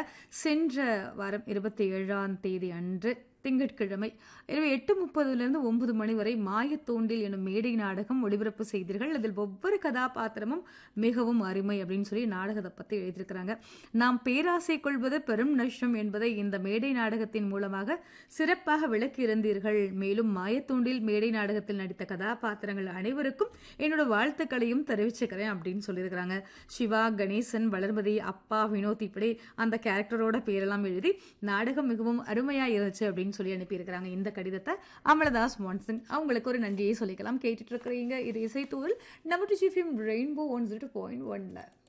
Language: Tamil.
சென்ற வாரம் 27ஆம் தேதி அன்று திங்கட்கிழமை இரவு 8:30 9 மணி வரை மாயத்தோண்டில் எனும் மேடை நாடகம் ஒளிபரப்பு செய்தீர்கள். அதில் ஒவ்வொரு கதாபாத்திரமும் மிகவும் அருமை அப்படின்னு சொல்லி நாடகத்தை பற்றி எழுதியிருக்கிறாங்க. நாம் பேராசை கொள்வது பெரும் நஷ்டம் என்பதை இந்த மேடை நாடகத்தின் மூலமாக சிறப்பாக விளக்கி இருந்தீர்கள். மேலும் மாயத்தோண்டில் மேடை நாடகத்தில் நடித்த கதாபாத்திரங்கள் அனைவருக்கும் என்னோட வாழ்த்துக்களையும் தெரிவிச்சுக்கிறேன் அப்படின்னு சொல்லியிருக்கிறாங்க. சிவா, கணேசன், வளர்மதி, அப்பா, வினோத் இப்படி அந்த கேரக்டரோட பேரெல்லாம் எழுதி நாடகம் மிகவும் அருமையா இருந்துச்சு அப்படின்னு சொல்லி அனுப்பியிருக்கிறாங்க. இந்த கடிதத்தை அமலதாஸ் மான்சன் அவங்களுக்கு ஒரு நன்றியை சொல்லிக்கலாம். கேட்டுட்டு இருக்கிறீங்க இது இசைத்தூவில் நம்ம ரெயின்போ 102.1.